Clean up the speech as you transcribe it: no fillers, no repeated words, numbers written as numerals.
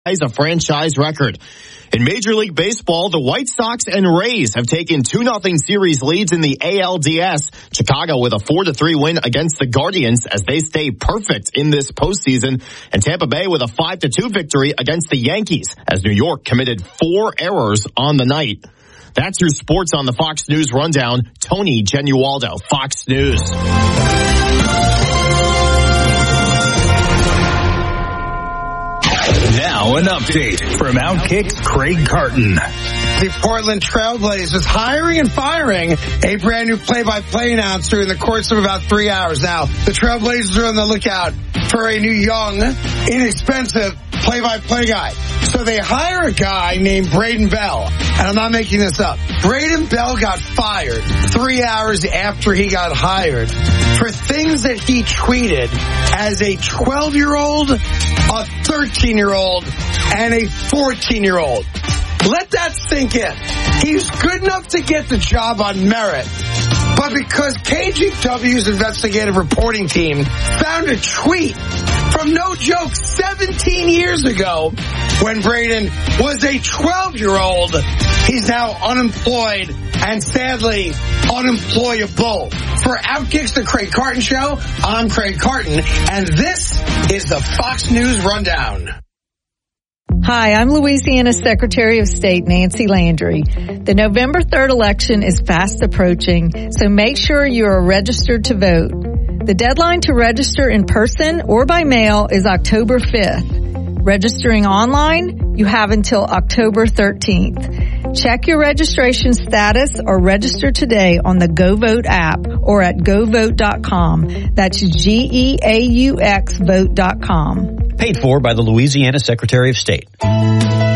a franchise record. In Major League Baseball, the White Sox and Rays have taken 2-0 series leads in the ALDS. Chicago with a 4-3 win against the Guardians as they stay perfect in this postseason. And Tampa Bay with a 5-2 victory against the Yankees as New York committed 4 errors on the night. That's your sports on the Fox News Rundown. Tony Genualdo, Fox News. Now an update from Outkick's Craig Carton. The Portland Trailblazers hiring and firing a brand new play-by-play announcer in the course of about 3 hours. Now, the Trailblazers are on the lookout for a new young, inexpensive play-by-play guy. So they hire a guy named Braden Bell, and I'm not making this up. Braden Bell got fired 3 hours after he got hired for things that he tweeted as a 12-year-old, a 13-year-old, and a 14-year-old. Let that sink in. He's good enough to get the job on merit, but because KGW's investigative reporting team found a tweet from, no joke, 17 years ago when Braden was a 12-year-old, he's now unemployed and sadly unemployable. For Outkick's The Craig Carton Show, I'm Craig Carton, and this is the Fox News Rundown. Hi, I'm Louisiana Secretary of State Nancy Landry. The November 3rd election is fast approaching, so make sure you are registered to vote. The deadline to register in person or by mail is October 5th. Registering online, you have until October 13th. Check your registration status or register today on the GoVote app or at govote.com. That's GEAUX vote.com. Paid for by the Louisiana Secretary of State.